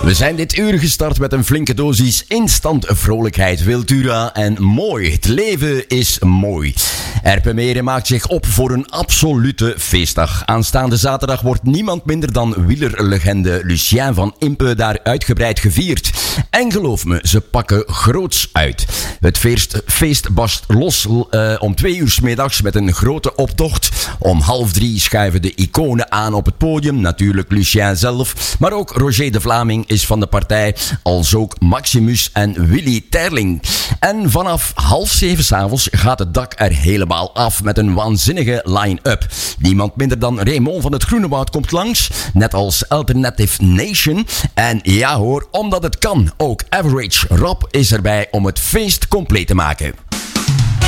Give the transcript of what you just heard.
We zijn dit uur gestart met een flinke dosis instant vrolijkheid, Wiltura en mooi. Het leven is mooi. Erpenmeren maakt zich op voor een absolute feestdag. Aanstaande zaterdag wordt niemand minder dan wielerlegende Lucien van Impe daar uitgebreid gevierd. En geloof me, ze pakken groots uit. Het feest barst los om 2 uur 's middags met een grote optocht. Om 2:30 schuiven de iconen aan op het podium. Natuurlijk Lucien zelf, maar ook Roger de Vlaming is van de partij, als ook Maximus en Willy Terling. En vanaf 6:30 s'avonds gaat het dak er helemaal af met een waanzinnige line-up. Niemand minder dan Raymond van het Groenewoud komt langs, net als Alternative Nation. En ja hoor, omdat het kan, ook Average Rob is erbij om het feest compleet te maken.